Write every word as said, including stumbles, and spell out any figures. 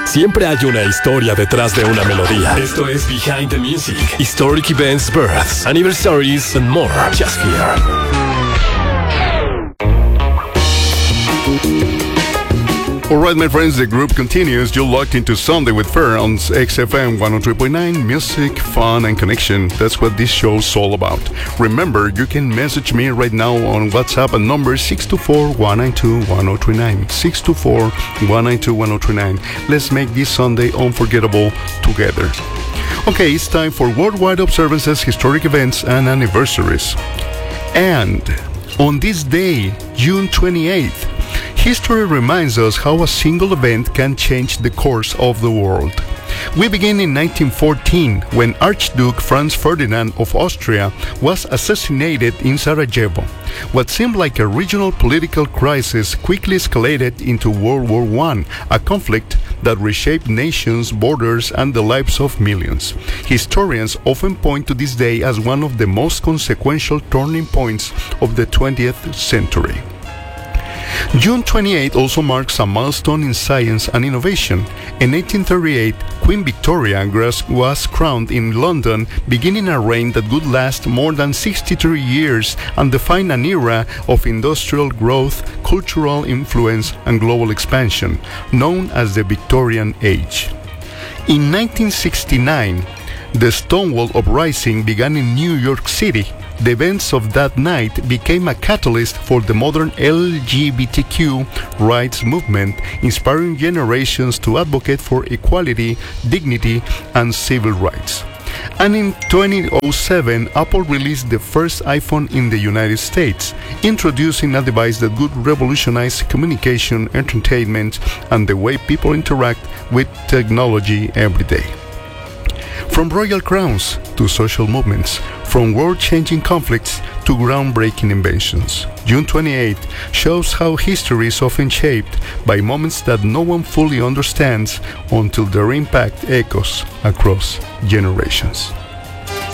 Siempre hay una historia detrás de una melodía. Esto es Behind the Music. Historic events, births, anniversaries, and more. Just here. Alright, my friends, the group continues. You're locked into Sunday with Fer on X F M one oh three point nine. Music, fun, and connection. That's what this show's all about. Remember, you can message me right now on WhatsApp at number six two four, one nine two, one oh three nine. six two four, one nine two, one oh three nine. Let's make this Sunday unforgettable together. Okay, it's time for worldwide observances, historic events, and anniversaries. And on this day, June twenty-eighth, history reminds us how a single event can change the course of the world. We begin in nineteen fourteen, when Archduke Franz Ferdinand of Austria was assassinated in Sarajevo. What seemed like a regional political crisis quickly escalated into World War One, a conflict that reshaped nations, borders, and the lives of millions. Historians often point to this day as one of the most consequential turning points of the twentieth century. June twenty-eighth also marks a milestone in science and innovation. In eighteen thirty-eight, Queen Victoria was crowned in London, beginning a reign that would last more than sixty-three years and define an era of industrial growth, cultural influence, and global expansion, known as the Victorian Age. In nineteen sixty-nine, the Stonewall Uprising began in New York City. The events of that night became a catalyst for the modern L G B T Q rights movement, inspiring generations to advocate for equality, dignity, and civil rights. And in twenty oh seven, Apple released the first iPhone in the United States, introducing a device that would revolutionize communication, entertainment, and the way people interact with technology every day. From royal crowns to social movements, from world-changing conflicts to groundbreaking inventions, June twenty-eighth shows how history is often shaped by moments that no one fully understands until their impact echoes across generations.